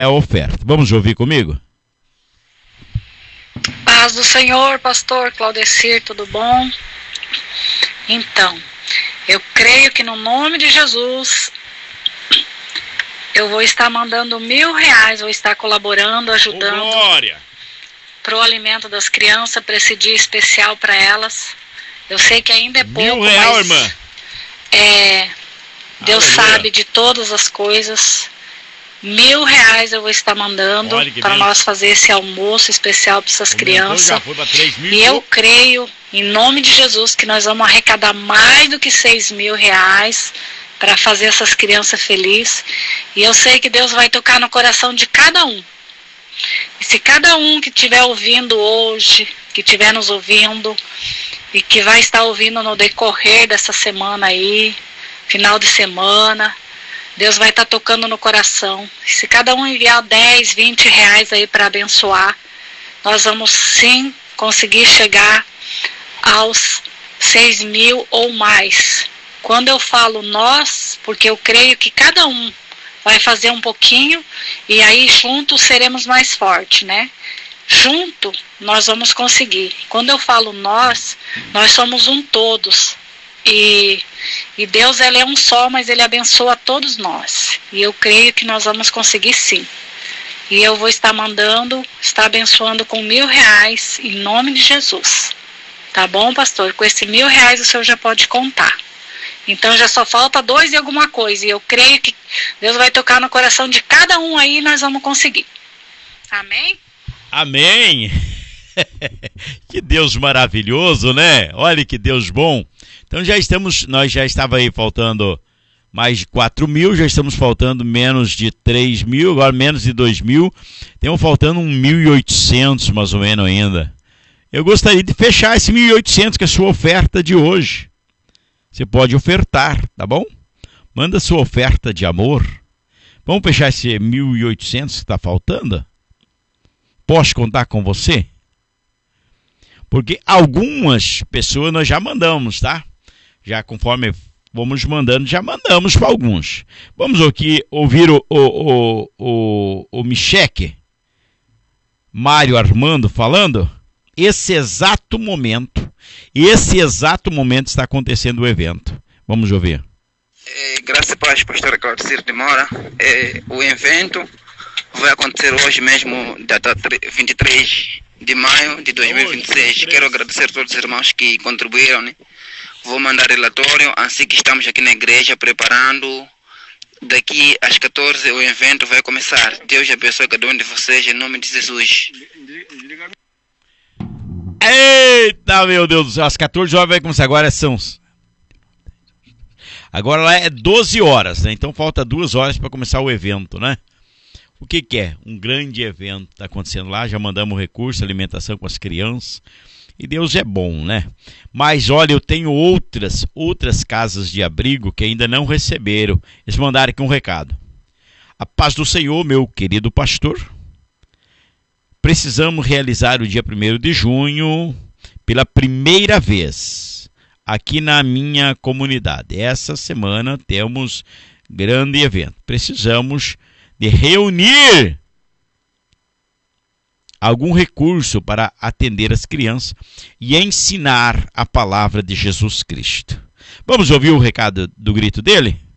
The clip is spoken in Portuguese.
é a oferta. Vamos ouvir comigo? Paz do Senhor, pastor Claudecir, tudo bom? Então, eu creio que no nome de Jesus, eu vou estar mandando R$1.000, vou estar colaborando, ajudando para o alimento das crianças, para esse dia especial para elas. Eu sei que ainda é pouco, R$1.000, mas irmã. Deus sabe de todas as coisas. R$1.000 eu vou estar mandando para nós fazer esse almoço especial para essas crianças. E eu creio, em nome de Jesus, que nós vamos arrecadar mais do que R$6.000 para fazer essas crianças felizes. E eu sei que Deus vai tocar no coração de cada um. E se cada um que estiver ouvindo hoje, que estiver nos ouvindo, e que vai estar ouvindo no decorrer dessa semana aí, final de semana, Deus vai estar tocando no coração. Se cada um enviar 10, 20 reais aí para abençoar, nós vamos sim conseguir chegar aos 6.000 ou mais. Quando eu falo nós, porque eu creio que cada um vai fazer um pouquinho, e aí juntos seremos mais fortes, né? Junto nós vamos conseguir. Quando eu falo nós somos um todos. E Deus, ele é um só, mas ele abençoa todos nós. E eu creio que nós vamos conseguir sim. E eu vou estar mandando, estar abençoando com R$1.000 em nome de Jesus. Tá bom, pastor? Com esse R$1.000 o senhor já pode contar. Então já só falta 2 e alguma coisa. E eu creio que Deus vai tocar no coração de cada um aí e nós vamos conseguir. Amém? Amém! Que Deus maravilhoso, né? Olha que Deus bom. Então nós já estava aí faltando mais de 4.000, já estamos faltando menos de 3.000, agora menos de 2.000. Estamos faltando 1.800 mais ou menos ainda. Eu gostaria de fechar esse 1.800, que é a sua oferta de hoje. Você pode ofertar, tá bom? Manda sua oferta de amor. Vamos fechar esse 1.800 que está faltando? Posso contar com você? Porque algumas pessoas nós já mandamos, tá? Já conforme vamos mandando, já mandamos para alguns. Vamos aqui ouvir o Micheque, Mário Armando falando. Esse exato momento está acontecendo o evento. Vamos ouvir. Graças a Deus, pastor Claudecir de Moura. O evento vai acontecer hoje mesmo, data 23 de maio de 2026. Quero agradecer a todos os irmãos que contribuíram, né? Vou mandar relatório assim que estamos aqui na igreja preparando. Daqui às 14 o evento vai começar. Deus abençoe cada um de vocês em nome de Jesus. Eita, meu Deus do céu, às 14 horas vai começar. Agora lá é 12 horas, né? Então falta 2 horas para começar o evento, né? O que é? Um grande evento está acontecendo lá. Já mandamos recurso, alimentação com as crianças. E Deus é bom, né? Mas olha, eu tenho outras casas de abrigo que ainda não receberam. Eles mandaram aqui um recado. A paz do Senhor, meu querido pastor. Precisamos realizar o dia 1º de junho pela primeira vez aqui na minha comunidade. Essa semana temos grande evento. Precisamos de reunir algum recurso para atender as crianças e ensinar a palavra de Jesus Cristo. Vamos ouvir o recado do grito dele?